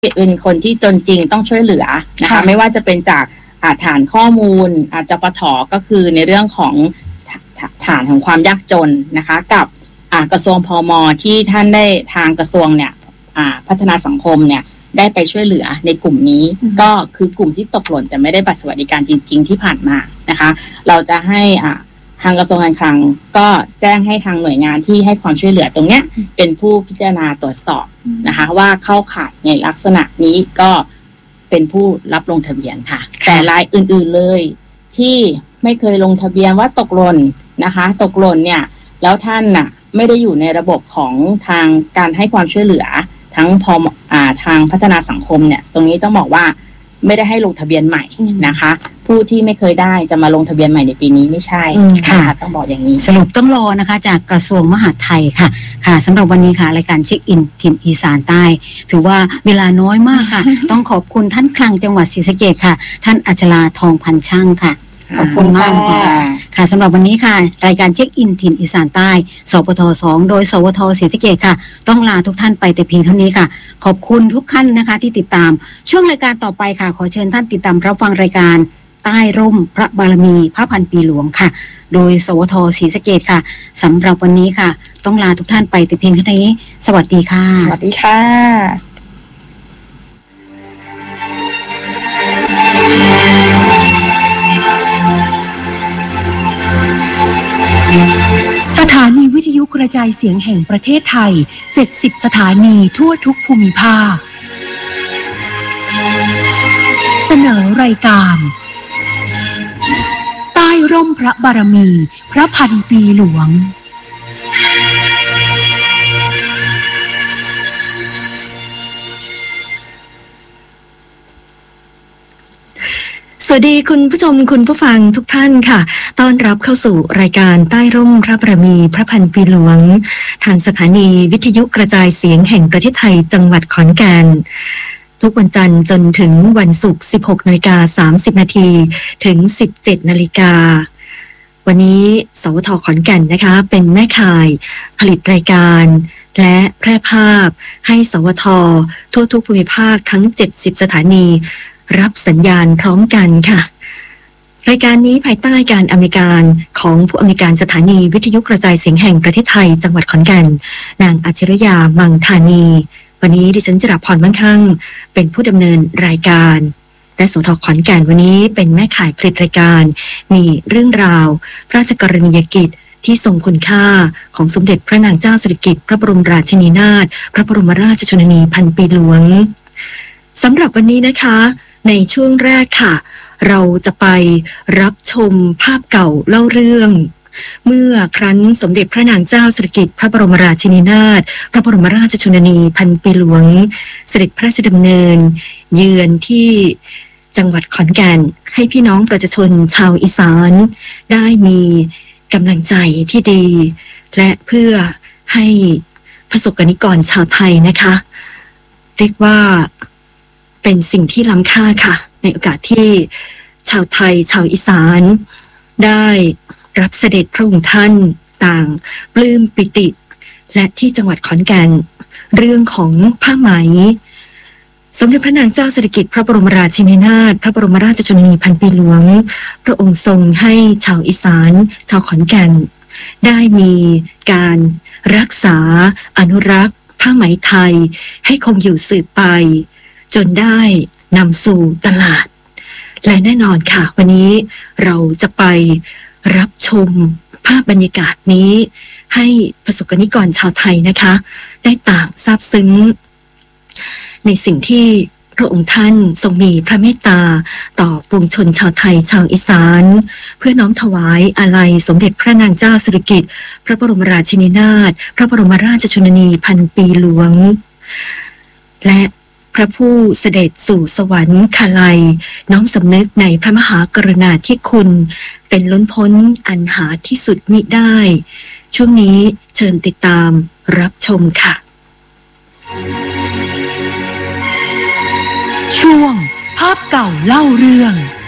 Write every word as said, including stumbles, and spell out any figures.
เป็นคนที่จนจริงต้องช่วยเหลือนะคะไม่ว่าจะเป็นจากฐานข้อมูลจปท.ก็คือในเรื่องของฐานของความยากจนนะคะกับกระทรวงพม.ที่ท่านได้ทางกระทรวงเนี่ยพัฒนาสังคมเนี่ยได้ไปช่วยเหลือในกลุ่มนี้ก็คือกลุ่มที่ตกหล่นแต่ไม่ได้บัตรสวัสดิการจริงๆที่ผ่านมานะคะเราจะให้ทางกระทรวงการคลังก็แจ้งให้ทางหน่วยงานที่ให้ความช่วยเหลือตรงเนี้ยเป็นผู้พิจารณาตรวจสอบนะคะว่าเข้าข่ายในลักษณะนี้ก็เป็นผู้รับลงทะเบียนค่ะแต่รายอื่นๆเลยที่ไม่เคยลงทะเบียนว่าตกหล่นนะคะตกหล่นเนี่ยแล้วท่านน่ะไม่ได้อยู่ในระบบของทางการให้ความช่วยเหลือทั้งพออ่าทางพัฒนาสังคมเนี่ยตรงนี้ต้องบอกว่าไม่ได้ให้ลงทะเบียนใหม่นะคะผู้ที่ไม่เคยได้จะมาลงทะเบียนใหม่ในปีนี้ไม่ใช่ค่ะต้องบอกอย่างนี้สรุปต้องรอนะคะจากกระทรวงมหาดไทยค่ะค่ะสำหรับวันนี้ค่ะรายการเช็คอินถิ่นอีสานใต้ถือว่าเวลาน้อยมากค่ะ ต้องขอบคุณท่านคลังจังหวัดศรีสะเกษค่ะท่านอัชราทองพันช่างค่ะขอบคุณมากค่ะค่ะสำหรับวันนี้ค่ะรายการเช็คอินถิ่นอีสานใต้สปทสองโดยสวทศรีสะเกษค่ะต้องลาทุกท่านไปแต่เพียงเท่านี้ค่ะขอบคุณทุกท่านนะคะที่ติดตามช่วงรายการต่อไปค่ะขอเชิญท่านติดตามรับฟังรายการใต้ร่มพระบารมีพระพันปีหลวงค่ะโดยสวทศรีสะเกษค่ะสำหรับวันนี้ค่ะต้องลาทุกท่านไปแต่เพียงเท่านี้สวัสดีค่ะสวัสดีค่ะสถานีวิทยุกระจายเสียงแห่งประเทศไทยเจ็ดสิบสถานีทั่วทุกภูมิภาคเสนอรายการใต้ร่มพระบารมีพระพันปีหลวงสวัสดีคุณผู้ชมคุณผู้ฟังทุกท่านค่ะต้อนรับเข้าสู่รายการใต้ร่มพระบารมีพระพันปีหลวงทางสถานีวิทยุกระจายเสียงแห่งประเทศไทยจังหวัดขอนแก่นทุกวันจันทร์จนถึงวันศุกร์ สิบหกนาฬิกาสามสิบนาทีถึง สิบเจ็ดนาฬิกาวันนี้สวทขอนแก่นนะคะเป็นแม่ข่ายผลิตรายการและแพร่ภาพให้สวททั่วทุกภูมิภาคทั้งเจ็ดสิบสถานีรับสัญญาณพร้อมกันค่ะรายการนี้ภายใต้การอำนวยการของผู้อำนวยการสถานีวิทยุกระจายเสียงแห่งประเทศไทยจังหวัดขอนแก่นนางอัจฉริยามังธานีวันนี้ดิฉันจราพรมั่งคั่งเป็นผู้ดำเนินรายการและสวทขอนแก่นวันนี้เป็นแม่ข่ายผลิตรายการมีเรื่องราวพระราชกรณียกิจที่ทรงคุณค่าของสมเด็จพระนางเจ้าสิริกิติ์พระบรมราชินีนาถพระบรมราชชนนีพันปีหลวงสำหรับวันนี้นะคะในช่วงแรกค่ะเราจะไปรับชมภาพเก่าเล่าเรื่องเมื่อครั้นสมเด็จพระนางเจ้าสิริกิติ์พระบรมราชินีนาถพระบรมราชชนนีพันปีหลวงเสด็จพระราชดำเนินเยือนที่จังหวัดขอนแก่นให้พี่น้องประชาชนชาวอีสานได้มีกำลังใจที่ดีและเพื่อให้ประสบกนิกรชาวไทยนะคะเรียกว่าเป็นสิ่งที่ล้ำค่าค่ะในโอกาสที่ชาวไทยชาวอีสานได้รับเสด็จพระองค์ท่านต่างปลื้มปิติและที่จังหวัดขอนแก่นเรื่องของผ้าไหมสมเด็จพระนางเจ้าสิริกิติ์พระบรมราชินีนาถพระบรมราชชนนีพันปีหลวงพระองค์ทรงให้ชาวอีสานชาวขอนแก่นได้มีการรักษาอนุรักษ์ผ้าไหมไทยให้คงอยู่สืบไปจนได้นำสู่ตลาดและแน่นอนค่ะวันนี้เราจะไปรับชมภาพบรรยากาศนี้ให้ประสบกนิกรชาวไทยนะคะได้ต่างซาบซึ้งในสิ่งที่พระองค์ท่านทรงมีพระเมตตาต่อปวงชนชาวไทยชาวอีสานเพื่อน้อมถวายอาลัยสมเด็จพระนางเจ้าสิริกิติ์พระบรมราชินีนาถพระบรมราชชนนีพันปีหลวงและพระผู้เสด็จสู่สวรรคาลัยน้อมสำนึกในพระมหากรุณาธิคุณเป็นล้นพ้นอันหาที่สุดมิได้ช่วงนี้เชิญติดตามรับชมค่ะช่วงภาพเก่าเล่าเรื่อง